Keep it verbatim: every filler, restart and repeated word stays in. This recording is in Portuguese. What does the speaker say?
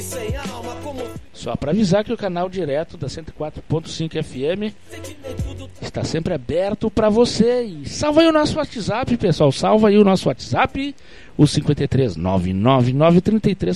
Só para avisar que o canal direto da cento e quatro ponto cinco F M está sempre aberto para você. E salva aí o nosso WhatsApp, pessoal. Salva aí o nosso WhatsApp, o cinco três nove nove nove três três